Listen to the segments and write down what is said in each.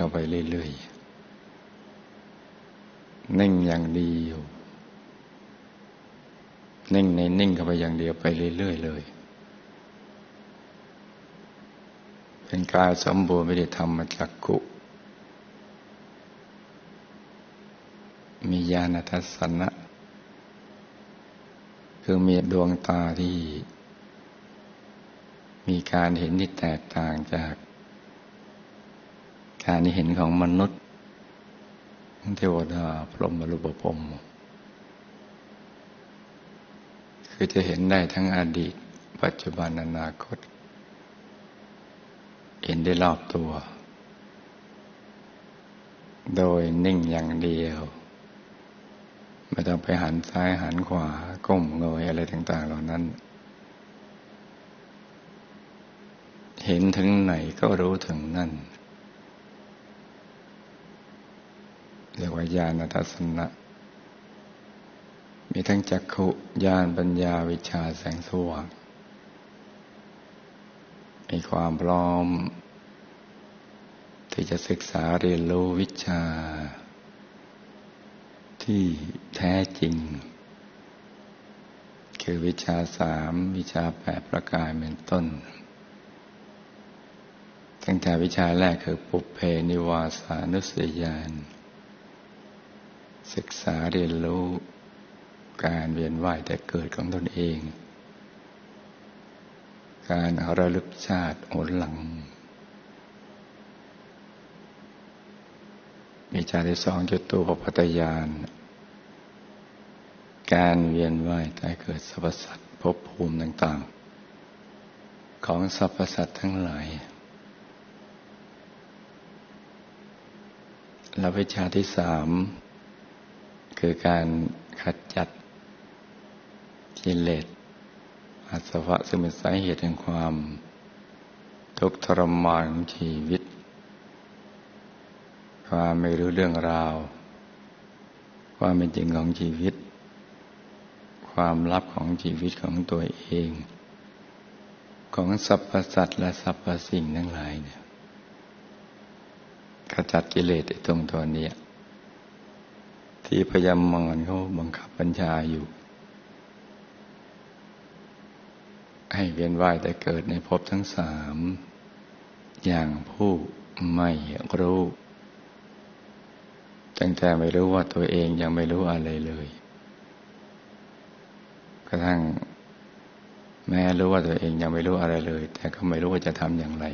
เข้าไปเรื่อยๆนิ่งอย่างเดียวนิ่งในนิ่งเข้าไปอย่างเดียวไปเรื่อยๆเลยเป็นกายสมบูรณ์ไม่ได้ธรรมจักขุมีญาณทัศนะคือมีดวงตาที่มีการเห็นที่แตกต่างจากการเห็นของมนุษย์เทวดาพรหมรูปพรหมคือจะเห็นได้ทั้งอดีตปัจจุบันอนาคตเห็นได้รอบตัวโดยนิ่งอย่างเดียวไม่ต้องไปหันซ้ายหันขวาก้มเงยอะไรต่างๆเหล่านั้นเห็นถึงไหนก็รู้ถึงนั่นเรียกว่าญาณทัศนะมีทั้งจักขุญาณปัญญาวิชชาแสงสว่างมีความพร้อมที่จะศึกษาเรียนรู้วิชาที่แท้จริงคือวิชา3วิชา8ประการเป็นต้นตั้งแต่วิชาแรกคือปุพเพนิวาสานุสติญาณศึกษาเรียนรู้การเวียนว่ายแต่เกิดของตนเองการระลึกชาติหนหลังวิชาที่2จตุปปัฏฐญาณการเวียนว่ายแต่เกิดสรรพสัตว์ภพภูมิต่างๆของสรรพสัตว์ทั้งหลายและวิชาที่3คือการขจัดกิเลสอาสวะซึ่งเป็นสาเหตุแห่งความทุกข์ทรมานของชีวิตความไม่รู้เรื่องราวความเป็นจริงของชีวิตความลับของชีวิตของตัวเองของสรรพสัตว์และสรรพสิ่งทั้งหลายเนี่ยขจัดกิเลสตรงตัวนี้ที่พยามารเขาบังคับบัญชาอยู่ให้เวียนว่ายแต่เกิดในภพทั้ง3อย่างผู้ไม่รู้ตั้งแต่ไม่รู้ว่าตัวเองยังไม่รู้อะไรเลยกระทั่งแม้รู้ว่าตัวเองยังไม่รู้อะไรเลยแต่ก็ไม่รู้ว่าจะทำอย่างไร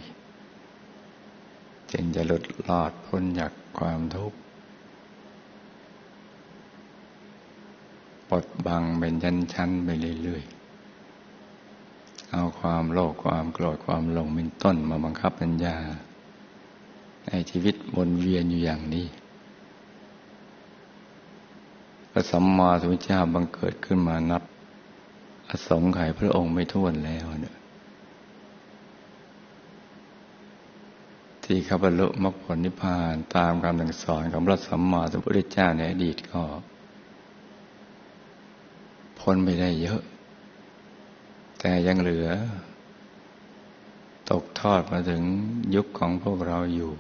จึงจะหลุดรอดพ้นจากความทุกข์ปลดบังเป็นชั้นๆไปเรื่อยๆเอาความโลภความโกรธความหลงเป็นต้นมาบังคับปัญญาในชีวิตวนเวียนอยู่อย่างนี้พระสัมมาสัมพุทธเจ้าบังเกิดขึ้นมานับอสงไขยพระองค์ไม่ถ้วนแล้วเนี่ยที่เขาบรรลุมรรคผลนิพพานตามคำสั่งสอนของพระสัมมาสัมพุทธเจ้าในอดีตก็พ้นไปได้เยอะแต่ยังเหลือตกทอดมาถึงยุคของพวกเราอยู่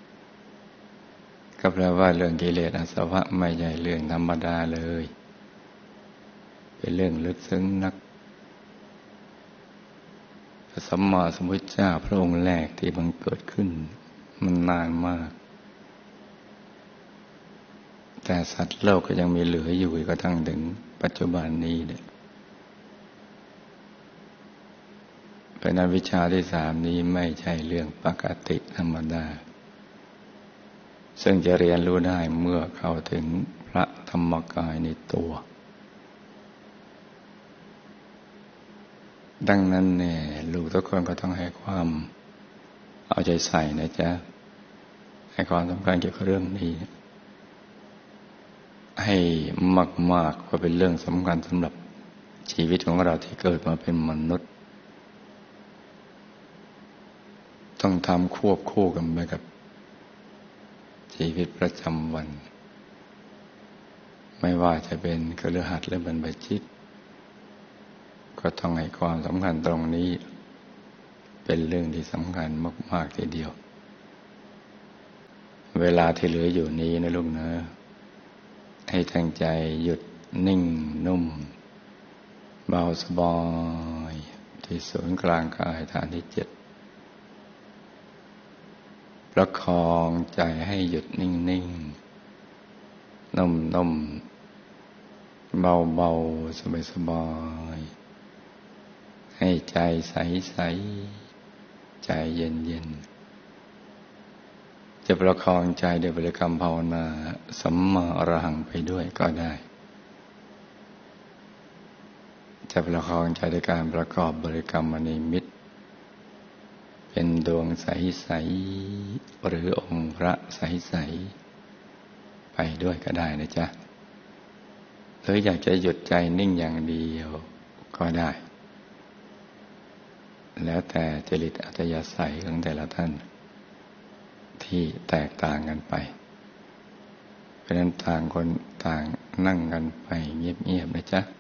ก็แปลว่าเรื่องกิเลสอาสวะไม่ใช่เรื่องธรรมดาเลยเป็นเรื่องลึกซึ้งนักพระสัมมาสัมพุทธเจ้าพระองค์แรกที่บังเกิดขึ้นมันนานมากแต่สัตว์โลกก็ยังมีเหลืออยู่กระทั่งถึงปัจจุบันนี้เนี่ยเพราะนั้นวิชาที่3นี้ไม่ใช่เรื่องปกติธรรมดาซึ่งจะเรียนรู้ได้เมื่อเข้าถึงพระธรรมกายในตัวดังนั้นเนี่ยลูกทุกคนก็ต้องให้ความเอาใจใส่นะจ๊ะให้ความสำคัญเกี่ยวกับเรื่องนี้ให้มากๆเพราะเป็นเรื่องสำคัญสำหรับชีวิตของเราที่เกิดมาเป็นมนุษย์ต้องทำควบคู่กันไปกับชีวิตประจำวันไม่ว่าจะเป็นคฤหัสถ์หรือบรรพชิตก็ต้องให้ความสำคัญตรงนี้เป็นเรื่องที่สำคัญมากๆทีเดียวเวลาที่เหลืออยู่นี้นะลูกนะให้ตั้งใจหยุดนิ่งนุ่มเบาสบายที่ศูนย์กลางกายฐานที่7ประคองใจให้หยุดนิ่งๆนุ่มๆเบาๆสบายๆให้ใจใสๆใจเย็นๆจะประคองใจด้วยบริกรรมภาวนาสัมมาอรหังไปด้วยก็ได้จะประคองใจด้วยการประกอบบริกรรมนิมิตเป็นดวงใสๆหรือองค์พระใสๆไปด้วยก็ได้นะจ๊ะหรืออยากจะหยุดใจนิ่งอย่างเดียวก็ได้แล้วแต่จริตอัธยาศัยของแต่ละท่านที่แตกต่างกันไปเพราะนั้นต่างคนต่างนั่งกันไปเงียบๆนะจ๊ะ